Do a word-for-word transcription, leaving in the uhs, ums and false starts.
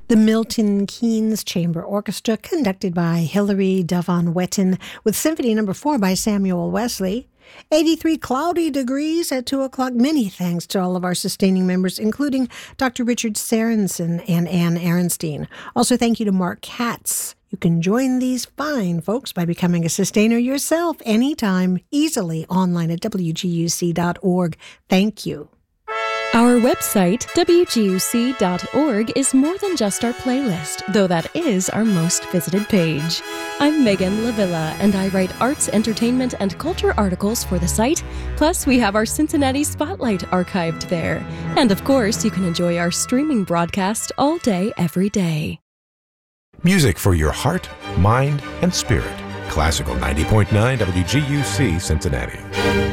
The Milton Keynes Chamber Orchestra, conducted by Hilary Devon Wetton, with Symphony Number four by Samuel Wesley. eighty-three cloudy degrees at two o'clock. Many thanks to all of our sustaining members, including Doctor Richard Sarensen and Ann Arenstein. Also, thank you to Mark Katz. You can join these fine folks by becoming a sustainer yourself anytime, easily online at W G U C dot org. Thank you. Our website, W G U C dot org, is more than just our playlist, though that is our most visited page. I'm Megan Lavilla, and I write arts, entertainment, and culture articles for the site. Plus, we have our Cincinnati Spotlight archived there. And of course, you can enjoy our streaming broadcast all day, every day. Music for your heart, mind, and spirit. Classical ninety point nine W G U C Cincinnati.